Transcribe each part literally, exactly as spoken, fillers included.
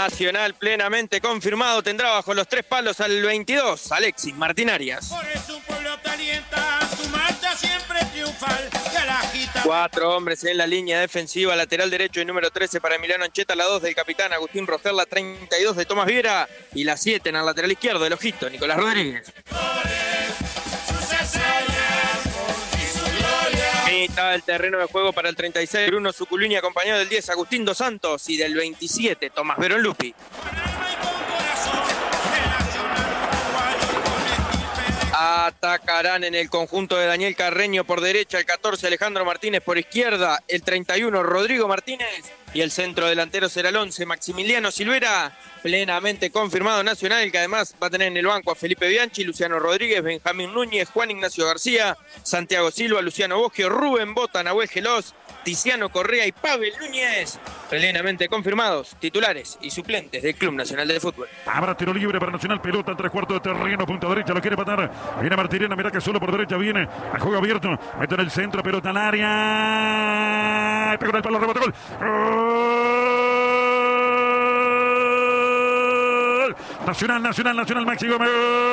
Nacional plenamente confirmado, tendrá bajo los tres palos al veintidós, Alexis Martín Arias. Por eso un pueblo te alienta, tu marcha siempre triunfal, que la agita. Cuatro hombres en la línea defensiva, lateral derecho y número trece para Emiliano Ancheta, la dos del capitán Agustín Rogel, la treinta y dos de Tomás Viera y la siete en el lateral izquierdo del ojito, Nicolás Rodríguez. Mitad del terreno de juego para el treinta y seis, Bruno Zuculini, acompañado del diez, Agustín Dos Santos, y del veintisiete, Tomás Verón Lupi. Atacarán en el conjunto de Daniel Carreño por derecha, el catorce, Alejandro Martínez por izquierda, el treinta y uno, Rodrigo Martínez, y el centro delantero será el once, Maximiliano Silvera, plenamente confirmado Nacional, que además va a tener en el banco a Felipe Bianchi, Luciano Rodríguez, Benjamín Núñez, Juan Ignacio García, Santiago Silva, Luciano Boggio, Rubén Bota, Nahuel Gelós, Tiziano Correa y Pavel Núñez, plenamente confirmados, titulares y suplentes del Club Nacional de Fútbol. Habrá tiro libre para Nacional, pelota en tres cuartos de terreno, punta derecha, lo quiere patar. Viene Martirena, mira que solo por derecha viene, a juego abierto, mete en el centro, pelota al área, pega en el palo, rebote, gol. ¡Gol! Nacional, Nacional, Nacional, Maxi Gómez.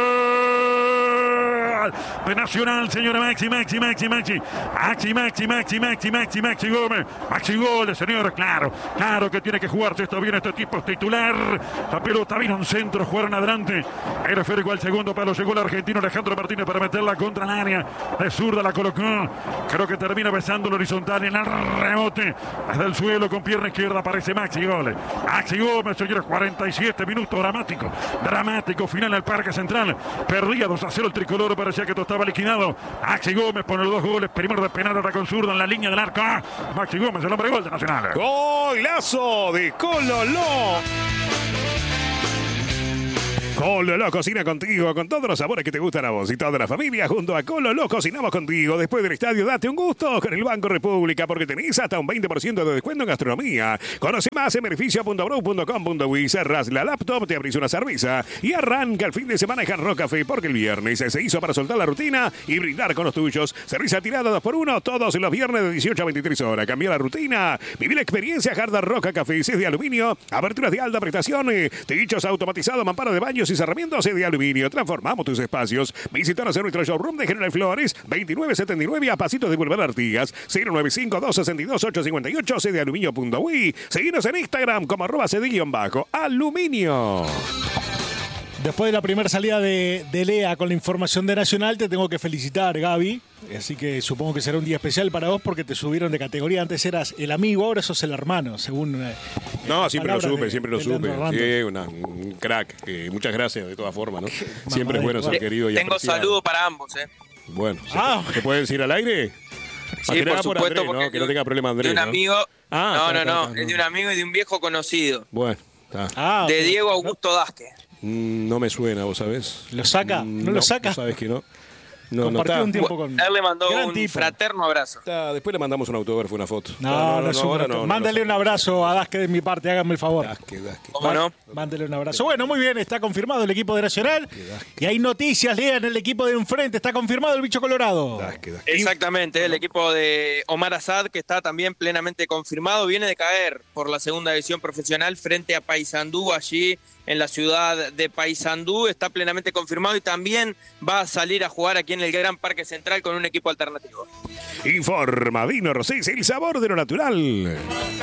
De Nacional, señora Maxi, Maxi, Maxi, Maxi. Maxi, Maxi, Maxi, Maxi, Maxi, Maxi Gómez. Maxi Gómez, señor, claro. Claro que tiene que jugarse esto bien, este tipo es titular. La pelota vino un centro, jugaron adelante. El esférico al segundo palo, llegó el argentino Alejandro Martínez para meterla contra el área. De zurda la colocó. Creo que termina besando el horizontal en el rebote. Desde el suelo con pierna izquierda aparece Maxi Gómez. Maxi Gómez, señores, cuarenta y siete minutos, dramático. Dramático, final al Parque Central. Perdía dos a cero el tricolor, parecía que esto estaba liquidado. Maxi Gómez pone los dos goles, primero de penal, ahora con zurda en la línea del arco. Maxi Gómez, el hombre gol de Nacional. Golazo de Cololó. Cololó cocina contigo, con todos los sabores que te gustan a vos y toda la familia. Junto a Cololó cocinamos contigo. Después del estadio, date un gusto con el Banco República, porque tenés hasta un veinte por ciento de descuento en gastronomía. Conoce más en beneficio punto brow punto com punto uy. Cerrás la laptop, te abrís una cerveza y arranca el fin de semana en Hard Rock Café, porque el viernes se hizo para soltar la rutina y brindar con los tuyos. Servicio tirada dos por uno todos los viernes de dieciocho a veintitrés horas. Cambia la rutina, vivir la experiencia Hard Rock Café. Es de aluminio, aberturas de alta prestación, techos automatizados, mampara de baños y cerramientos de aluminio. Transformamos tus espacios. Visítanos en nuestro showroom de General Flores, veintinueve setenta y nueve a pasitos de Boulevard Artigas, cero nueve cinco, dos seis dos, ocho cinco ocho, c de aluminio punto uy. Seguinos en Instagram como arroba cd-aluminio. Después de la primera salida de, de Lea con la información de Nacional, te tengo que felicitar, Gaby. Así que supongo que será un día especial para vos porque te subieron de categoría. Antes eras el amigo, ahora sos el hermano, según... Eh, no, siempre lo supe, de, siempre lo supe. Sí, una, un crack. Eh, muchas gracias de todas formas, ¿no? Siempre es bueno ser querido y Tengo apreciado. Saludo para ambos, ¿eh? Bueno, ah. ¿se, ¿se puede decir al aire? Sí, por supuesto, Andrés, porque ¿no? Que no tenga problema Andrés, de un amigo... Ah, no, está, no, no, está, es de un amigo y de un viejo conocido. Bueno, está. Ah, de okay. Diego Augusto Dasque. Mm, no me suena, ¿vos sabés? ¿Lo saca? ¿No, no lo saca? ¿Sabés que no? No, Compartió no un tiempo con... Él le mandó Gran un tipo. fraterno abrazo. Está, después le mandamos un autógrafo, una foto. No, no, no, no, ahora no, no Mándale no, un abrazo a Dasque de mi parte, háganme el favor. Dasque, Dasque. ¿Cómo no? Mándale un abrazo. Bueno, muy bien, está confirmado el equipo de Nacional. Y hay noticias, lean el equipo de enfrente. Está confirmado el bicho colorado. Dasque, Dasque. Exactamente, el equipo de Omar Asad, que está también plenamente confirmado, viene de caer por la segunda división profesional frente a Paysandú, allí en la ciudad de Paysandú. Está plenamente confirmado y también va a salir a jugar aquí en el Gran Parque Central con un equipo alternativo. Informa Vino Rosés, el sabor de lo natural.